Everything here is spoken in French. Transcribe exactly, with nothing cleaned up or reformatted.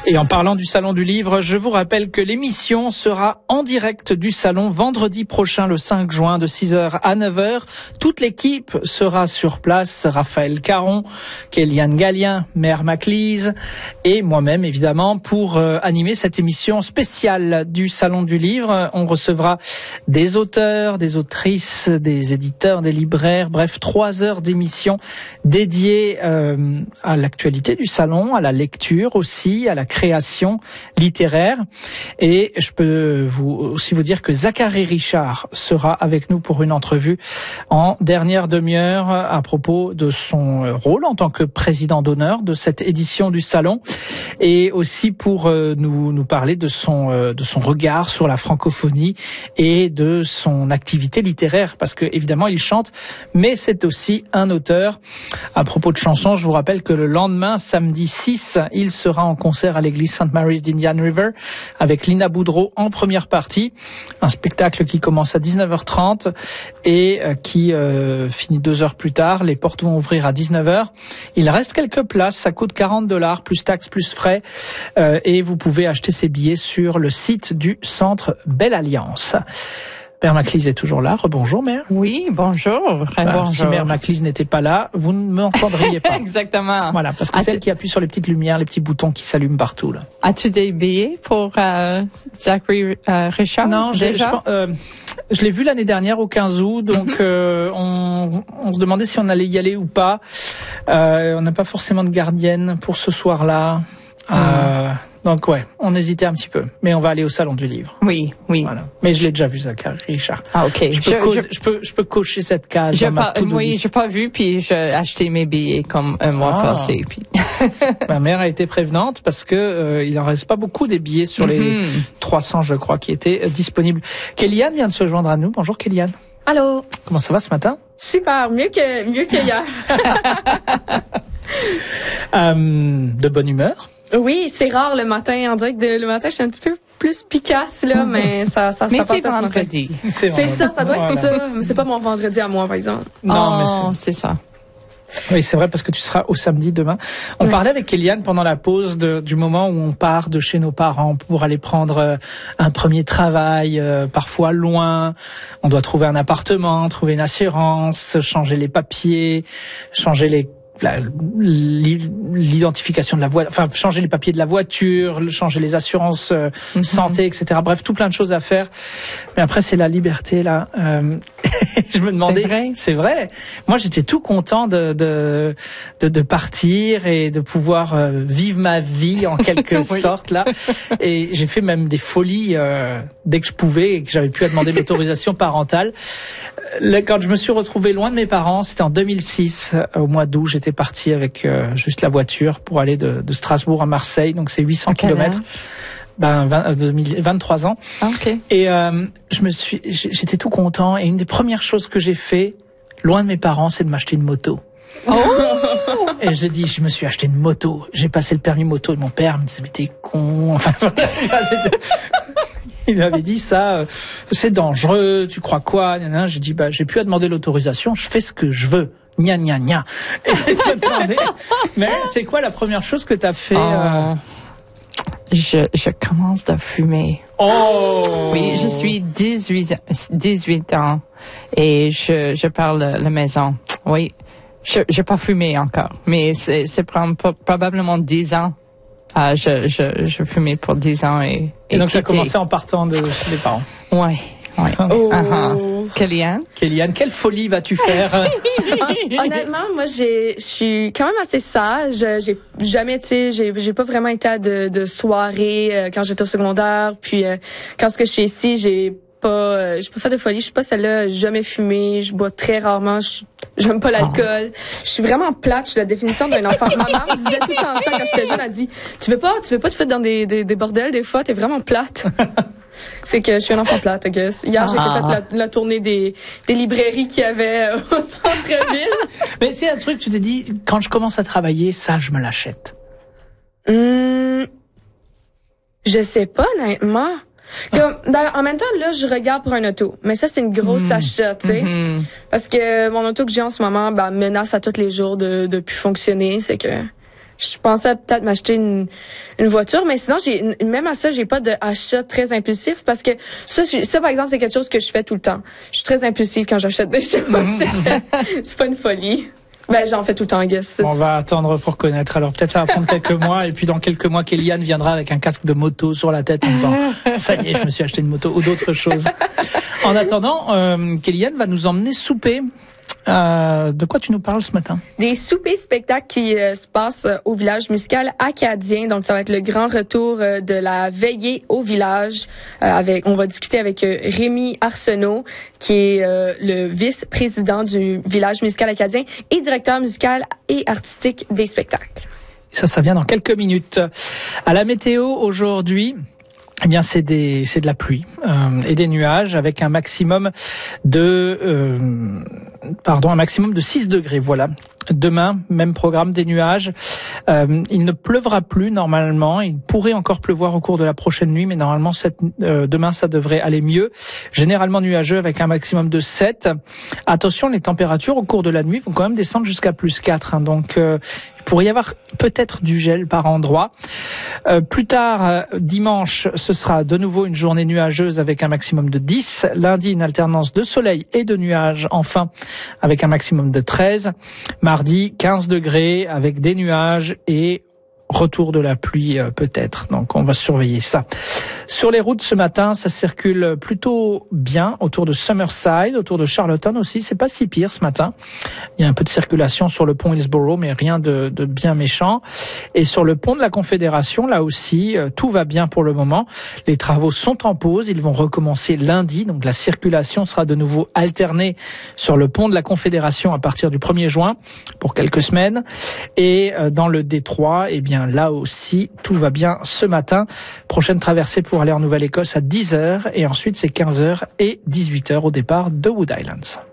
Et en parlant du Salon du Livre, je vous rappelle que l'émission sera en direct du Salon vendredi prochain, le cinq juin, de six heures à neuf heures. Toute l'équipe sera sur place. Raphaël Caron, Kéliane Gallien, Mère Maclise et moi-même, évidemment, pour euh, animer cette émission spéciale du Salon du Livre. On recevra des auteurs, des autrices, des éditeurs, des libraires, bref, trois heures d'émission dédiées euh, à l'actualité du Salon, à la lecture aussi, à la création littéraire. Et je peux vous aussi vous dire que Zachary Richard sera avec nous pour une entrevue en dernière demi-heure à propos de son rôle en tant que président d'honneur de cette édition du Salon, et aussi pour euh, nous nous parler de son euh, de son regard sur la francophonie et de son activité littéraire, parce que évidemment il chante, mais c'est aussi un auteur. À propos de chansons, je vous rappelle que le lendemain, samedi six, il sera en concert à l'église Saint Mary's d'Indian River avec Lina Boudreau en première partie. Un spectacle qui commence à dix-neuf heures trente et qui euh, finit deux heures plus tard. Les portes vont ouvrir à dix-neuf heures. Il reste quelques places. Ça coûte quarante dollars plus taxes plus frais. Euh, et vous pouvez acheter ces billets sur le site du Centre Belle Alliance. Mère Maclise est toujours là. Rebonjour, Mère. Oui, bonjour. Bah, bonjour. Si Mère Maclise n'était pas là, vous ne m'entendriez pas. Exactement. Voilà, parce que c'est elle qui appuie sur les petites lumières, les petits boutons qui s'allument partout, là. As-tu des billets pour euh, Zachary euh, Richard? Non, j'ai, déjà? je, euh, je l'ai vu l'année dernière au quinze août, donc euh, on, on se demandait si on allait y aller ou pas. Euh, on n'a pas forcément de gardienne pour ce soir-là. Mm. Euh, Donc ouais, on hésitait un petit peu, mais on va aller au Salon du Livre. Oui, oui. Voilà. Mais je l'ai déjà vu, Zachary Richard. Ah ok. Je peux, je, cause, je, je peux, je peux cocher cette case dans ma pas, oui, j'ai pas vu, puis j'ai acheté mes billets comme un mois ah. passé. Puis. Ma mère a été prévenante parce que euh, il en reste pas beaucoup des billets sur les mm-hmm. trois cents, je crois, qui étaient euh, disponibles. Kéliane vient de se joindre à nous. Bonjour Kéliane. Allô. Comment ça va ce matin? Super, mieux que mieux que hier. euh, de bonne humeur? Oui, c'est rare le matin. En direct de, le matin, je suis un petit peu plus picasse, là, mais ça, ça, mais ça c'est passe vendredi. C'est, c'est ça, ça doit voilà. être ça. Mais c'est pas mon vendredi à moi, par exemple. Non, oh, mais c'est... c'est ça. Oui, c'est vrai, parce que tu seras au samedi demain. On oui. parlait avec Kéliane pendant la pause de, du moment où on part de chez nos parents pour aller prendre euh, un premier travail, euh, parfois loin. On doit trouver un appartement, trouver une assurance, changer les papiers, changer les La, l'identification de la voiture, enfin changer les papiers de la voiture, changer les assurances euh, mm-hmm. santé, et cetera. Bref, tout plein de choses à faire. Mais après, c'est la liberté là. Euh, je me demandais, c'est vrai. c'est vrai. Moi, j'étais tout content de de de, de partir et de pouvoir euh, vivre ma vie en quelque oui. sorte là. Et j'ai fait même des folies euh, dès que je pouvais et que j'avais pu demander l'autorisation parentale. Là, quand je me suis retrouvé loin de mes parents, c'était en deux mille six, au mois d'août, j'étais parti avec euh, juste la voiture pour aller de, de Strasbourg à Marseille, donc c'est huit cents kilomètres. Ben, vingt, vingt-trois ans. Ah, okay. Et euh, je me suis, j'étais tout content. Et une des premières choses que j'ai fait, loin de mes parents, c'est de m'acheter une moto. Oh et j'ai dit, je me suis acheté une moto. J'ai passé le permis moto de mon père. Il me disait, mais t'es con. Enfin, il m'avait dit ça, euh, c'est dangereux, tu crois quoi? J'ai dit, bah, j'ai plus à demander l'autorisation, je fais ce que je veux. Gna, gna, gna. Et je me demandais, mais c'est quoi la première chose que t'as fait? euh... je, je commence à fumer. Oh! Oui, je suis dix-huit ans et je, je parle de la maison. Oui, je, j'ai pas fumé encore, mais c'est, c'est probablement dix ans. Ah, je, je, je fumais pour dix ans et, et, et donc tu as quitté. commencé en partant de chez les parents. Ouais, ouais. Oh. Uh-huh. Kéliane? Kéliane, quelle folie vas-tu faire? Honnêtement, moi, j'ai, je suis quand même assez sage. J'ai jamais, tu sais, j'ai, j'ai pas vraiment été à de, de soirées euh, quand j'étais au secondaire. Puis euh, quand ce que je suis ici, j'ai pas, euh, j'ai pas fait de folie. Je suis pas celle-là. J'ai jamais fumé. Je bois très rarement. Je J'aime pas l'alcool. Oh. Je suis vraiment plate. Je suis la définition d'un enfant. Ma mère me disait tout le temps ça quand j'étais jeune. Elle dit, tu veux pas, tu veux pas te foutre dans des, des, des bordels des fois. T'es vraiment plate. C'est que je suis un enfant plate, I guess. Hier, ah. j'ai fait la, la tournée des, des librairies qu'il y avait au centre-ville. Mais c'est un truc, tu t'es dit, quand je commence à travailler, ça, je me l'achète. Hum, je sais pas, honnêtement. Comme, ben, en même temps, là, je regarde pour un auto. Mais ça, c'est une grosse mmh. achat, tu sais. Mmh. Parce que mon auto que j'ai en ce moment, ben, menace à tous les jours de, de plus fonctionner. C'est que je pensais peut-être m'acheter une, une voiture, mais sinon, j'ai même à ça, j'ai pas d'achat très impulsif parce que ça, ça, par exemple, c'est quelque chose que je fais tout le temps. Je suis très impulsive quand j'achète des choses. c'est, c'est pas une folie. Ben, j'en fais tout le temps, Gus. On va attendre pour connaître. Alors, peut-être ça va prendre quelques mois. Et puis, dans quelques mois, Kellyanne viendra avec un casque de moto sur la tête en disant « Ça y est, je me suis acheté une moto » ou d'autres choses. En attendant, euh, Kellyanne va nous emmener souper. Euh, de quoi tu nous parles ce matin? Des soupers-spectacles qui euh, se passent euh, au village musical acadien. Donc, ça va être le grand retour euh, de la veillée au village. Euh, avec, on va discuter avec euh, Rémi Arsenault, qui est euh, le vice-président du village musical acadien et directeur musical et artistique des spectacles. Ça, ça vient dans quelques minutes. À la météo aujourd'hui, eh bien, c'est des, c'est de la pluie euh, et des nuages avec un maximum de, euh, pardon, un maximum de six degrés. Voilà. Demain, même programme, des nuages. Euh, il ne pleuvra plus normalement. Il pourrait encore pleuvoir au cours de la prochaine nuit, mais normalement, cette, euh, demain, ça devrait aller mieux. Généralement nuageux avec un maximum de sept. Attention, les températures au cours de la nuit vont quand même descendre jusqu'à plus quatre. Hein, donc, euh, il pourrait y avoir peut-être du gel par endroit. Euh, plus tard, euh, dimanche, ce sera de nouveau une journée nuageuse avec un maximum de dix. Lundi, une alternance de soleil et de nuages, enfin, avec un maximum de treize. Mardi, quinze degrés avec des nuages et retour de la pluie euh, peut-être. Donc on va surveiller ça. Sur les routes ce matin, ça circule plutôt bien autour de Summerside, autour de Charlottetown aussi. C'est pas si pire ce matin. Il y a un peu de circulation sur le pont Hillsborough, mais rien de, de bien méchant. Et sur le pont de la Confédération, là aussi, euh, tout va bien pour le moment. Les travaux sont en pause. Ils vont recommencer lundi. Donc la circulation sera de nouveau alternée sur le pont de la Confédération à partir du premier juin pour quelques semaines. Et euh, dans le détroit, eh bien, là aussi, tout va bien ce matin. Prochaine traversée pour aller en Nouvelle-Écosse à dix heures et ensuite c'est quinze heures et dix-huit heures au départ de Wood Islands.